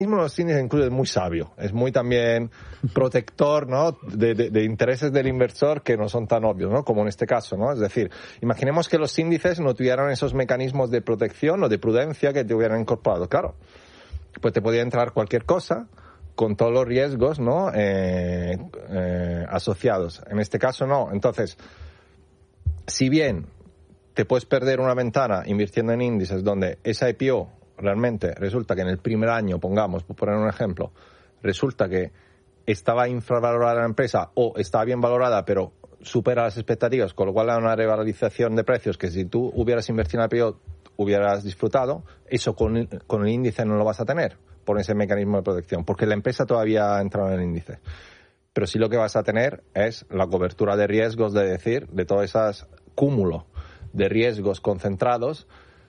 los índices incluye es muy sabio, es muy también protector, ¿no? de intereses del inversor que no son tan obvios, ¿no? Como en este caso, ¿no? Es decir, imaginemos que los índices no tuvieran esos mecanismos de protección o de prudencia que te hubieran incorporado. Claro, pues te podía entrar cualquier cosa con todos los riesgos, ¿no? Asociados. En este caso no. Entonces, si bien te puedes perder una ventana invirtiendo en índices donde esa IPO realmente resulta que en el primer año, pongamos, por poner un ejemplo, resulta que estaba infravalorada la empresa o estaba bien valorada pero supera las expectativas, con lo cual hay una revalorización de precios que si tú hubieras invertido en la IPO hubieras disfrutado, eso con el índice no lo vas a tener por ese mecanismo de protección, porque la empresa todavía ha entrado en el índice. Pero sí lo que vas a tener es la cobertura de riesgos, de decir, de todo ese cúmulo de riesgos concentrados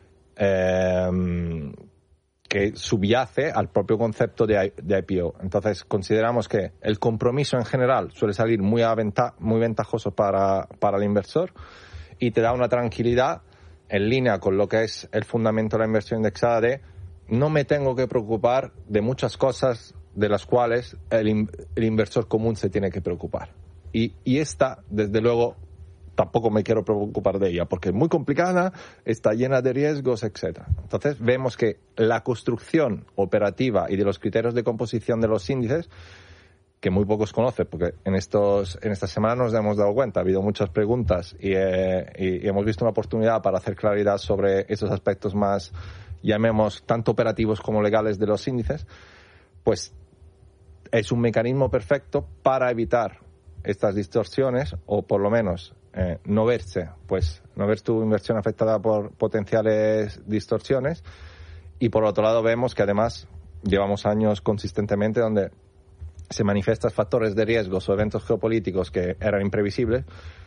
que subyace al propio concepto de IPO. Entonces, consideramos que el compromiso en general suele salir muy ventajoso para el inversor y te da una tranquilidad en línea con lo que es el fundamento de la inversión indexada de no me tengo que preocupar de muchas cosas de las cuales el inversor común se tiene que preocupar. Y esta, desde luego, tampoco me quiero preocupar de ella, porque es muy complicada, está llena de riesgos, etcétera. Entonces, vemos que la construcción operativa y de los criterios de composición de los índices, que muy pocos conocen, porque en esta semana nos hemos dado cuenta, ha habido muchas preguntas y hemos visto una oportunidad para hacer claridad sobre esos aspectos más, llamemos, tanto operativos como legales de los índices, pues es un mecanismo perfecto para evitar estas distorsiones o por lo menos no ver tu inversión afectada por potenciales distorsiones. Y por otro lado vemos que además llevamos años consistentemente donde se manifiestan factores de riesgos o eventos geopolíticos que eran imprevisibles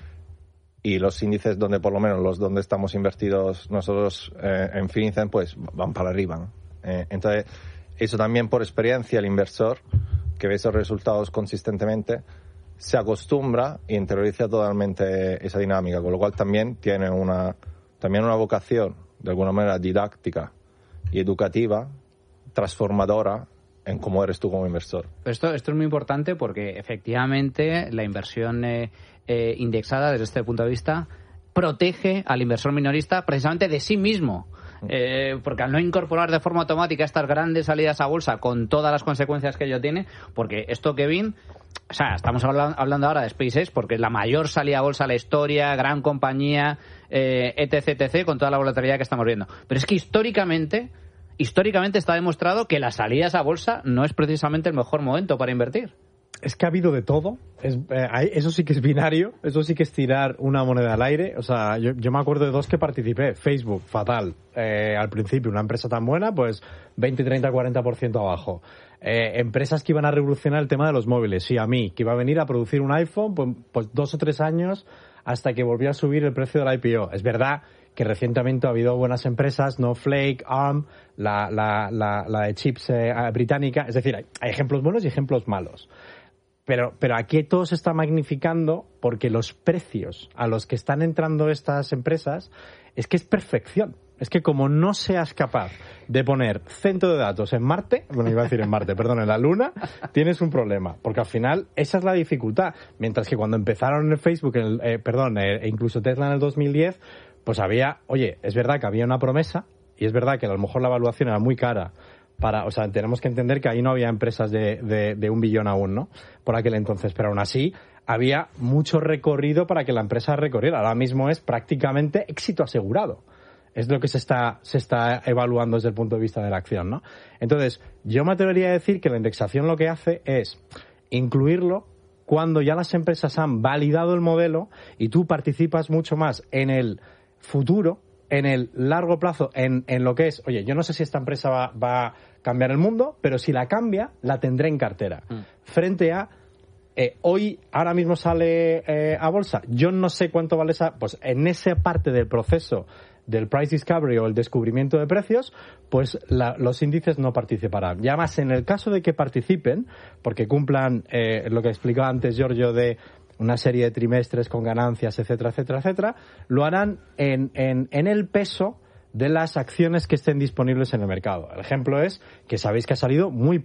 y los índices donde por lo menos los donde estamos invertidos nosotros en Finicen pues van para arriba, ¿no? Entonces eso también por experiencia el inversor que ve esos resultados consistentemente se acostumbra y interioriza totalmente esa dinámica, con lo cual también tiene una vocación de alguna manera didáctica y educativa, transformadora en cómo eres tú como inversor. Esto es muy importante porque efectivamente la inversión indexada desde este punto de vista protege al inversor minorista precisamente de sí mismo. Porque al no incorporar de forma automática estas grandes salidas a bolsa con todas las consecuencias que ello tiene, porque esto, Kevin, o sea, estamos hablando ahora de SpaceX porque es la mayor salida a bolsa de la historia, gran compañía, etc, con toda la volatilidad que estamos viendo. Pero es que históricamente está demostrado que las salidas a bolsa no es precisamente el mejor momento para invertir. Es que ha habido de todo. Eso sí que es binario. Eso sí que es tirar una moneda al aire. O sea, yo me acuerdo de dos que participé. Facebook, fatal. Al principio, una empresa tan buena, pues 20, 30, 40% abajo. Empresas que iban a revolucionar el tema de los móviles. Xiaomi, que iba a venir a producir un iPhone, pues 2 o 3 años hasta que volvió a subir el precio del IPO. Es verdad que recientemente ha habido buenas empresas, Snowflake, ARM, la de chips británica. Es decir, hay ejemplos buenos y ejemplos malos. Pero aquí todo se está magnificando porque los precios a los que están entrando estas empresas es que es perfección. Es que como no seas capaz de poner centro de datos en Marte, bueno, iba a decir en Marte, perdón, en la Luna, tienes un problema. Porque al final esa es la dificultad. Mientras que cuando empezaron en Facebook, e incluso Tesla en el 2010, pues es verdad que había una promesa y es verdad que a lo mejor la evaluación era muy cara. Tenemos que entender que ahí no había empresas de 1 billón aún, ¿no? Por aquel entonces, pero aún así había mucho recorrido para que la empresa recorriera. Ahora mismo es prácticamente éxito asegurado. Es lo que se está evaluando desde el punto de vista de la acción, ¿no? Entonces, yo me atrevería a decir que la indexación lo que hace es incluirlo cuando ya las empresas han validado el modelo y tú participas mucho más en el futuro, en el largo plazo, en lo que es, oye, yo no sé si esta empresa va a cambiar el mundo, pero si la cambia, la tendré en cartera. Frente a, ahora mismo sale a bolsa, yo no sé cuánto vale esa, pues en esa parte del proceso del price discovery o el descubrimiento de precios, pues los índices no participarán. Ya más en el caso de que participen, porque cumplan lo que explicaba antes Giorgio de una serie de trimestres con ganancias, etcétera, etcétera, etcétera, lo harán en el peso de las acciones que estén disponibles en el mercado. El ejemplo es que sabéis que ha salido muy